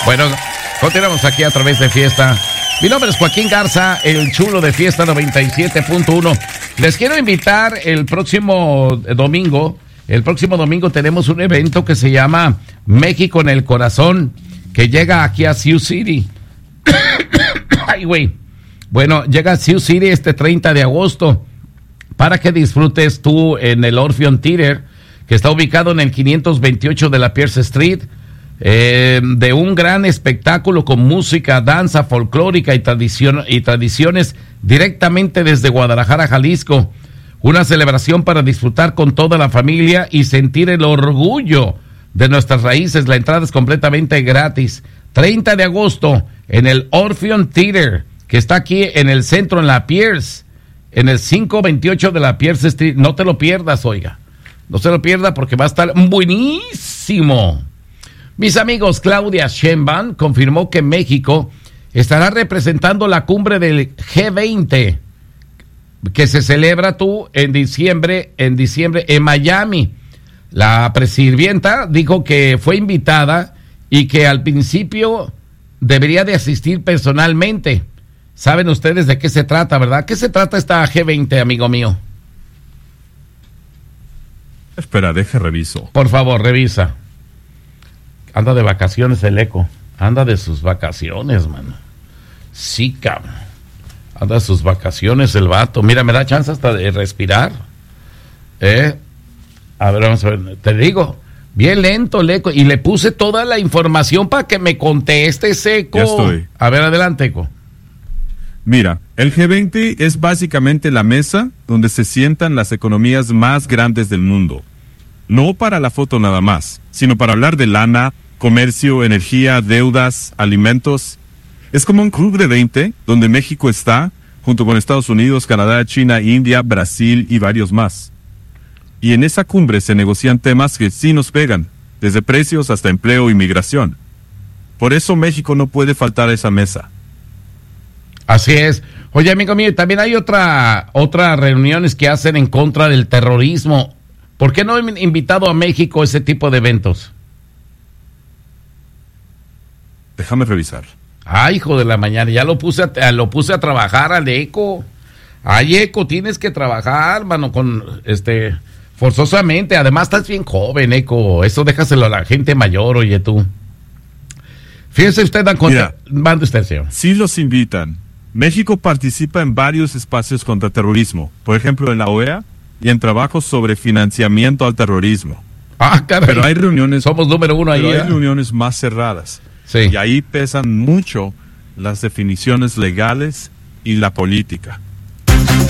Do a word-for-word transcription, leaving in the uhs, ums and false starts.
Bueno, continuamos aquí a través de Fiesta. Mi nombre es Joaquín Garza, el chulo de Fiesta noventa y siete punto uno. Les quiero invitar el próximo domingo. El próximo domingo tenemos un evento que se llama México en el Corazón, que llega aquí a Sioux City. Ay, güey. Bueno, llega a Sioux City este treinta de agosto para que disfrutes tú en el Orpheum Theater, que está ubicado en el quinientos veintiocho de la Pierce Street, eh, de un gran espectáculo con música, danza folclórica y, tradición, y tradiciones directamente desde Guadalajara, Jalisco. Una celebración para disfrutar con toda la familia y sentir el orgullo de nuestras raíces. La entrada es completamente gratis. treinta de agosto en el Orpheum Theater, que está aquí en el centro, en la Pierce, en el quinientos veintiocho de la Pierce Street. No te lo pierdas, oiga. No se lo pierda porque va a estar buenísimo. Mis amigos, Claudia Sheinbaum confirmó que México estará representando la cumbre del G veinte, que se celebra tú en diciembre, en diciembre en Miami. La presidenta dijo que fue invitada y que al principio debería de asistir personalmente. Saben ustedes de qué se trata, ¿verdad? ¿Qué se trata esta G veinte, amigo mío? Espera, deje reviso. Por favor, revisa. Anda de vacaciones el Eco. Anda de sus vacaciones, mano. Sí, cabrón. Anda de sus vacaciones el vato. Mira, me da chance hasta de respirar. ¿Eh? A ver, vamos a ver. Te digo, bien lento el Eco. Y le puse toda la información para que me conteste, Eco. Ya estoy. A ver, adelante, Eco. Mira, el G veinte es básicamente la mesa donde se sientan las economías más grandes del mundo. No para la foto nada más, sino para hablar de lana, comercio, energía, deudas, alimentos. Es como un club de veinte, donde México está, junto con Estados Unidos, Canadá, China, India, Brasil y varios más. Y en esa cumbre se negocian temas que sí nos pegan, desde precios hasta empleo y migración. Por eso México no puede faltar a esa mesa. Así es. Oye, amigo mío, también hay otra otras reuniones que hacen en contra del terrorismo. ¿Por qué no han invitado a México a ese tipo de eventos? Déjame revisar. Ay, hijo de la mañana, ya lo puse a, lo puse a trabajar al Eco. Ay, Eco, tienes que trabajar, mano, con este forzosamente. Además, estás bien joven, Eco. Eso déjaselo a la gente mayor, oye tú. Fíjese usted, Dan Contra. Mande usted, señor. Sí los invitan. México participa en varios espacios contra terrorismo, por ejemplo en la O E A y en trabajos sobre financiamiento al terrorismo. Ah, caray. Pero hay reuniones, somos número uno ahí. Pero hay ¿eh? reuniones más cerradas. Sí. Y ahí pesan mucho las definiciones legales y la política.